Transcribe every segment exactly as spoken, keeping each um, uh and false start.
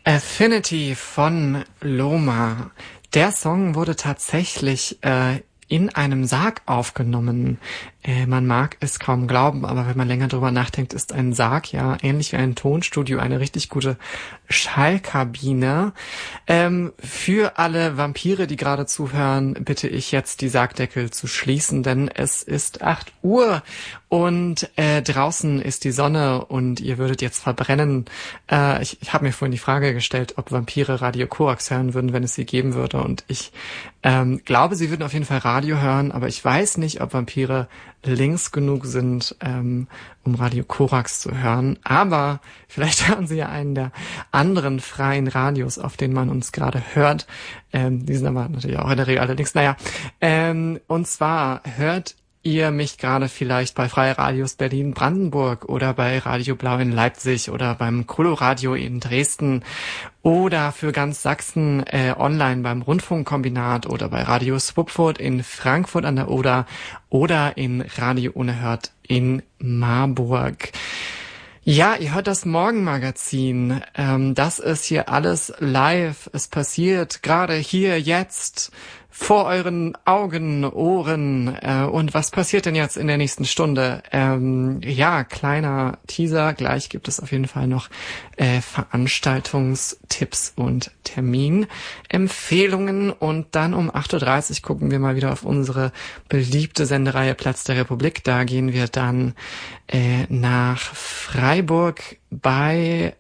Affinity von Loma. Der Song wurde tatsächlich äh, in einem Sarg aufgenommen. Äh, man mag es kaum glauben, aber wenn man länger drüber nachdenkt, ist ein Sarg ja ähnlich wie ein Tonstudio eine richtig gute Schallkabine. Ähm, für alle Vampire, die gerade zuhören, bitte ich jetzt die Sargdeckel zu schließen, denn es ist acht Uhr und äh, draußen ist die Sonne und ihr würdet jetzt verbrennen. Äh, ich ich habe mir vorhin die Frage gestellt, ob Vampire Radio Korax hören würden, wenn es sie geben würde, und ich ähm, glaube, sie würden auf jeden Fall Radio hören, aber ich weiß nicht, ob Vampire links genug sind, ähm, um Radio Korax zu hören. Aber vielleicht hören sie ja einen der anderen freien Radios, auf denen man uns gerade hört. Ähm, die sind aber natürlich auch in der Regel alle links. Naja, ähm, und zwar hört ihr mich gerade vielleicht bei Freie Radios Berlin-Brandenburg oder bei Radio Blau in Leipzig oder beim Coloradio in Dresden oder für ganz Sachsen äh, online beim Rundfunkkombinat oder bei Radio Swupfurt in Frankfurt an der Oder oder in Radio Unerhört in Marburg. Ja, ihr hört das Morgenmagazin. Ähm, das ist hier alles live. Es passiert gerade hier, jetzt, vor euren Augen, Ohren. Äh, und was passiert denn jetzt in der nächsten Stunde? Ähm, ja, kleiner Teaser. Gleich gibt es auf jeden Fall noch äh, Veranstaltungstipps und Terminempfehlungen. Und dann um acht Uhr dreißig gucken wir mal wieder auf unsere beliebte Sendereihe Platz der Republik. Da gehen wir dann äh, nach Freiburg bei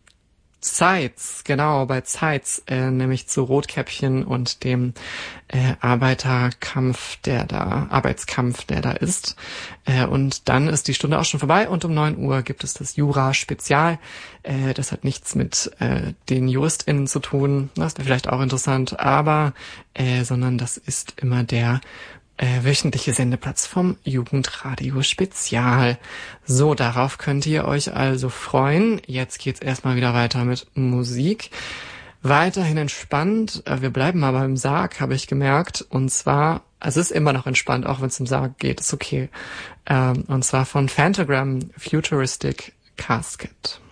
Zeitz, genau, bei Zeitz, äh, nämlich zu Rotkäppchen und dem äh, Arbeiterkampf, der da, Arbeitskampf, der da ist. Äh, und dann ist die Stunde auch schon vorbei und um neun Uhr gibt es das Jura-Spezial. Äh, das hat nichts mit äh, den JuristInnen zu tun, das wäre vielleicht auch interessant, aber, äh, sondern das ist immer der Äh, wöchentliche Sendeplatz vom Jugendradio Spezial. So, darauf könnt ihr euch also freuen. Jetzt geht's erstmal wieder weiter mit Musik. Weiterhin entspannt. Äh, wir bleiben aber im Sarg, habe ich gemerkt. Und zwar, also es ist immer noch entspannt, auch wenn es im Sarg geht, ist okay. Ähm, und zwar von Phantogram, Futuristic Casket.